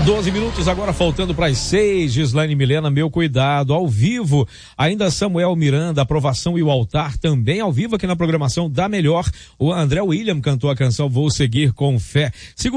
12 minutos agora faltando para as 6, Gislaine Milena, Meu Cuidado, ao vivo, ainda Samuel Miranda, Aprovação e o Altar, também ao vivo aqui na programação da Melhor, o André William cantou a canção Vou Seguir com Fé.